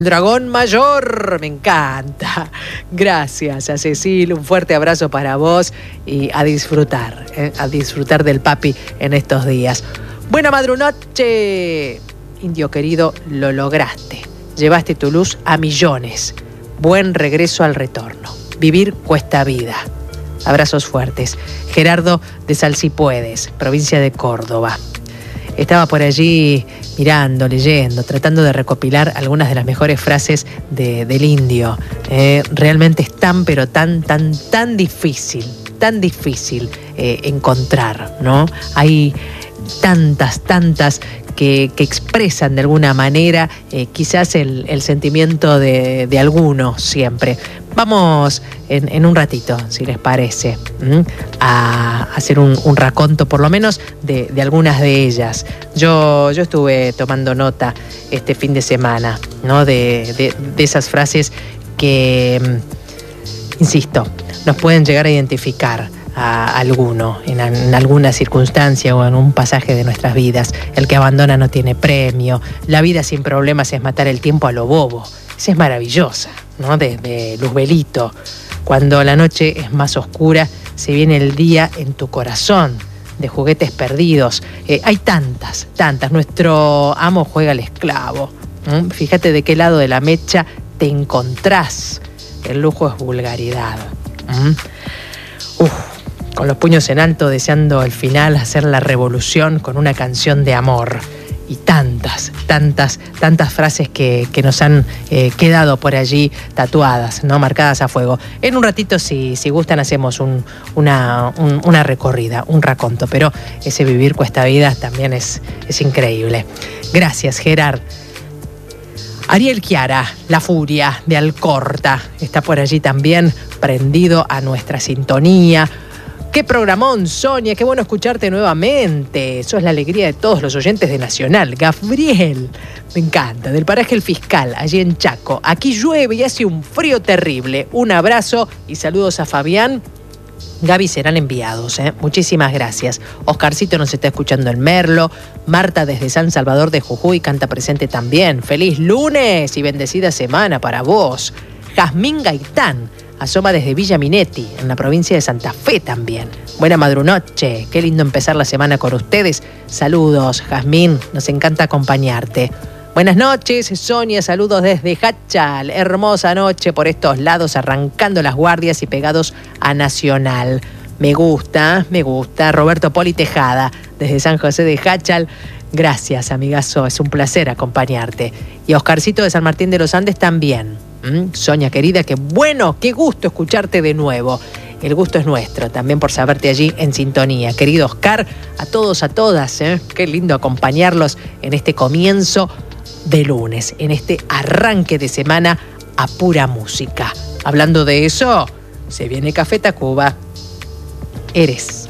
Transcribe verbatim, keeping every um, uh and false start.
Dragón Mayor, me encanta. Gracias a Cecil, un fuerte abrazo para vos y a disfrutar, ¿eh? a disfrutar del papi en estos días. Buena madrunoche, indio querido, lo lograste. Llevaste tu luz a millones. Buen regreso al retorno. Vivir cuesta vida. Abrazos fuertes. Gerardo de Salsipuedes, provincia de Córdoba. Estaba por allí mirando, leyendo, tratando de recopilar algunas de las mejores frases de, del indio. Eh, realmente es tan, pero tan, tan, tan difícil, tan difícil eh, encontrar, ¿no? Hay tantas, tantas que, que expresan de alguna manera eh, quizás el, el sentimiento de, de alguno siempre. Vamos en, en un ratito, si les parece, ¿m? a hacer un, un raconto, por lo menos, de, de algunas de ellas. Yo, yo estuve tomando nota este fin de semana, ¿no? de, de, de esas frases que, insisto, nos pueden llegar a identificar a alguno en, en alguna circunstancia o en un pasaje de nuestras vidas. El que abandona no tiene premio. La vida sin problemas es matar el tiempo a lo bobo. Esa es maravillosa, ¿no? De, de Luzbelito. Cuando la noche es más oscura, se viene el día en tu corazón. De Juguetes Perdidos. Eh, hay tantas, tantas. Nuestro amo juega al esclavo. ¿Mm? Fíjate de qué lado de la mecha te encontrás. El lujo es vulgaridad. ¿Mm? Uf, con los puños en alto, deseando al final hacer la revolución con una canción de amor. Y tantas, tantas, tantas frases que, que nos han eh, quedado por allí tatuadas, ¿no? Marcadas a fuego. En un ratito, si, si gustan, hacemos un, una, un, una recorrida, un raconto. Pero ese vivir cuesta vida también es, es increíble. Gracias, Gerard. Ariel Chiara, La Furia de Alcorta, está por allí también prendido a nuestra sintonía. ¡Qué programón, Sonia! ¡Qué bueno escucharte nuevamente! Sos la alegría de todos los oyentes de Nacional. Gabriel, me encanta, del paraje El Fiscal, allí en Chaco. Aquí llueve y hace un frío terrible. Un abrazo y saludos a Fabián. Gaby, serán enviados, ¿eh? Muchísimas gracias. Oscarcito nos está escuchando en Merlo. Marta desde San Salvador de Jujuy canta presente también. ¡Feliz lunes y bendecida semana para vos! Jazmín Gaitán asoma desde Villa Minetti, en la provincia de Santa Fe también. Buena madrunoche, qué lindo empezar la semana con ustedes. Saludos, Jazmín, nos encanta acompañarte. Buenas noches, Sonia, saludos desde Hachal. Hermosa noche por estos lados, arrancando las guardias y pegados a Nacional. Me gusta, me gusta. Roberto Poli Tejada, desde San José de Hachal. Gracias, amigazo, es un placer acompañarte. Y Oscarcito de San Martín de los Andes también. ¿Mm? Sonia querida, qué bueno, qué gusto escucharte de nuevo. El gusto es nuestro, también por saberte allí en sintonía. Querido Oscar, a todos, a todas, ¿eh? Qué lindo acompañarlos en este comienzo de lunes, en este arranque de semana a pura música. Hablando de eso, se viene Café Tacuba. Eres.